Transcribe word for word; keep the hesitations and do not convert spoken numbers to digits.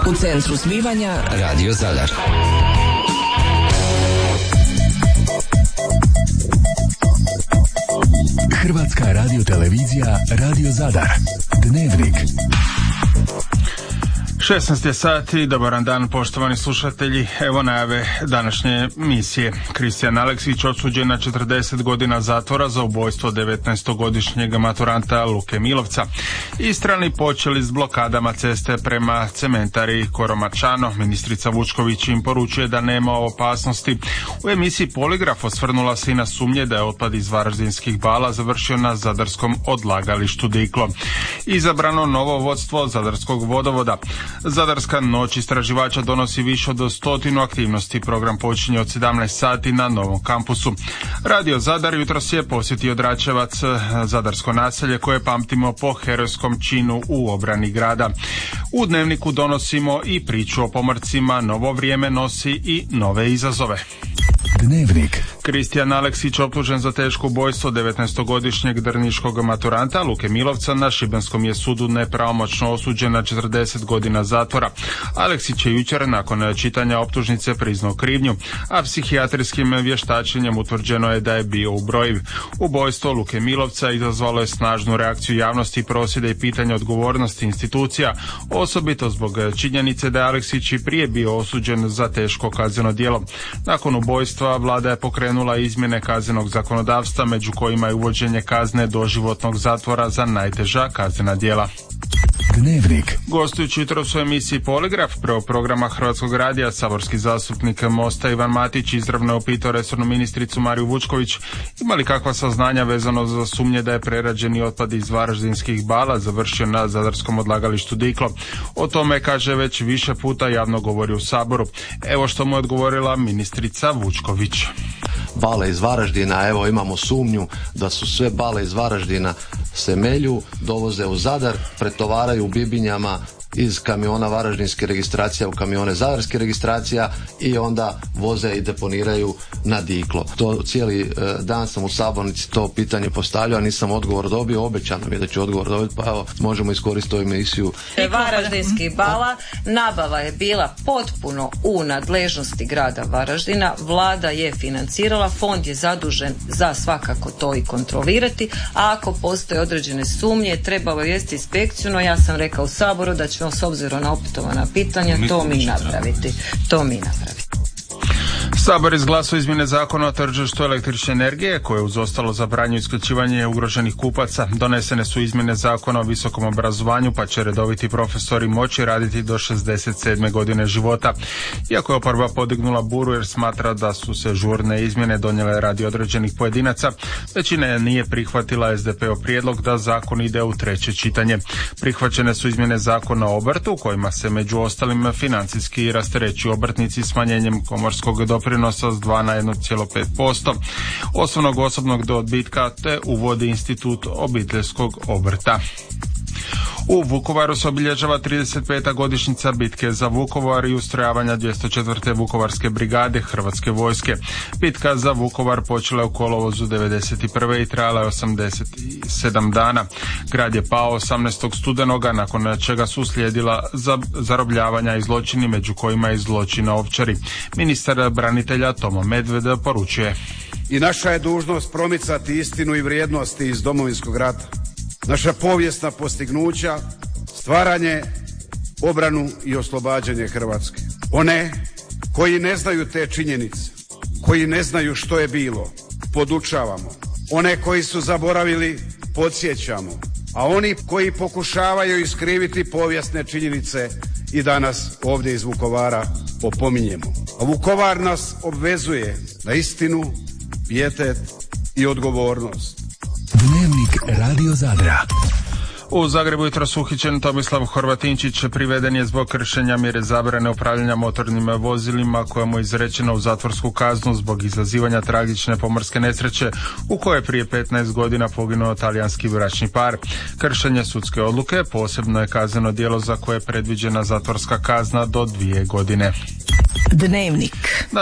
U centru zbivanja Radio Zadar. Hrvatska radiotelevizija Radio Zadar. Dnevnik. šesnaest je sati, dobar dan poštovani slušatelji, evo najave današnje misije. Kristijan Aleksić osuđen na četrdeset godina zatvora za ubojstvo devetnaestogodišnjeg maturanta Luke Milovca. Istrani počeli s blokadama ceste prema cementari Koromačano. Ministrica Vučković im poručuje da nema opasnosti. U emisiji Poligraf osvrnula se i na sumnje da je otpad iz varaždinskih bala završio na zadarskom odlagalištu Diklo. Izabrano novo vodstvo Zadarskog vodovoda. Zadarska noć istraživača donosi više od stotinu aktivnosti. Program počinje od sedamnaest sati na novom kampusu. Radio Zadar jutros je posjetio Dračevac, zadarsko naselje koje pamtimo po herojskom činu u obrani grada. U dnevniku donosimo i priču o pomorcima. Novo vrijeme nosi i nove izazove. Dnevnik. Kristijan Aleksić optužen za teško ubojstvo devetnaestogodišnjeg drniškog maturanta Luke Milovca na šibenskom je sudu nepravomoćno osuđen na četrdeset godina zatvora. Aleksić je jučer nakon čitanja optužnice priznao krivnju, a psihijatrijskim vještačenjem utvrđeno je da je bio ubrojiv. Ubojstvo Luke Milovca izazvalo je snažnu reakciju javnosti, prosvjede i pitanja odgovornosti institucija, osobito zbog činjenice da je Aleksić i prije bio osuđen za teško kazneno djelo. Nakon ubojstva vlada je pokrenula izmjene kaznenog zakonodavstva, među kojima je uvođenje kazne doživotnog zatvora za najteža kaznena djela. Dnevnik. Gostujući jutros u emisiji Poligraf prvo programa Hrvatskog radija, saborski zastupnik Mosta Ivan Matić izravno je upitao resornu ministricu Mariju Vučković ima li kakva saznanja vezano za sumnje da je prerađeni otpad iz varaždinskih bala završio na zadarskom odlagalištu Diklo. O tome, kaže, već više puta javno govori u Saboru. Evo što mu je odgovorila ministrica Vučković. Bale iz Varaždina, evo imamo sumnju da su sve bale iz Varaždina se melju, dovoze u Zadar, pretovaraju u bibinjama iz kamiona varaždinske registracija u kamione zadarske registracija i onda voze i deponiraju na Diklo. To cijeli e, dan sam u sabornici to pitanje postavljao, nisam odgovor dobio, obećano mi je da ću odgovor dobiti, pa evo možemo iskoristiti ovu emisiju. Varaždinskih bala, nabava je bila potpuno u nadležnosti grada Varaždina, vlada je financirala, fond je zadužen za svakako to i kontrolirati, a ako postoje određene sumnje treba obavijestiti inspekciju, no ja sam rekao u Saboru da ćemo s obzirom na opetovana pitanja to mi napraviti. To mi napraviti. Sabor izglasao izmjene zakona o tržištu električne energije koje uz ostalo zabranjuju isključivanje ugroženih kupaca. Donesene su izmjene zakona o visokom obrazovanju pa će redoviti profesori moći raditi do šezdeset sedme godine života. Iako je oporba podignula buru jer smatra da su se žurne izmjene donijele radi određenih pojedinaca, većina je nije prihvatila es de pe ov prijedlog da zakon ide u treće čitanje. Prihvaćene su izmjene zakona o obrtu kojima se među ostalim financijski rasterećuju obrtnici smanjenjem komorskog doprinosa s dva na jedan zarez pet posto, osnovnog osobnog odbitka te uvodi institut obiteljskog obrta. U Vukovaru se obilježava trideset peta godišnjica bitke za Vukovar i ustrojavanja dvjesto četvrte Vukovarske brigade Hrvatske vojske. Bitka za Vukovar počela je u kolovozu devedeset prve i trajala je osamdeset sedam dana. Grad je pao osamnaestog studenoga, nakon čega su slijedila zarobljavanja i zločini, među kojima i zločin na Ovčari. Ministar branitelja Tomo Medved poručuje: I naša je dužnost promicati istinu i vrijednosti iz Domovinskog rata. Naša povijesna postignuća, stvaranje, obranu i oslobađanje Hrvatske. One koji ne znaju te činjenice, koji ne znaju što je bilo, podučavamo. One koji su zaboravili, podsjećamo. A oni koji pokušavaju iskriviti povijesne činjenice i danas ovdje iz Vukovara opominjemo. A Vukovar nas obvezuje na istinu, pijetet i odgovornost. Dnevnik Radio Zadra. U Zagrebu jutros uhićen Tomislav Horvatinčić priveden je zbog kršenja mjere zabrane upravljanja motornim vozilima koja mu je izrečena u zatvorsku kaznu zbog izazivanja tragične pomorske nesreće u kojoj je prije petnaest godina poginuo talijanski bračni par. Kršenje sudske odluke posebno je kazneno djelo za koje je predviđena zatvorska kazna do dvije godine. Dnevnik.